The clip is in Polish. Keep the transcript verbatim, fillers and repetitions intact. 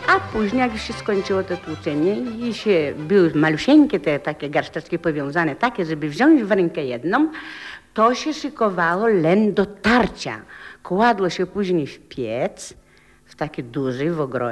A później, jak już się skończyło to tłuczenie i się były malusieńkie te takie garsteczki powiązane, takie, żeby wziąć w rękę jedną, to się szykowało len do tarcia. Kładło się później w piec, w taki duży, w ogrodzie.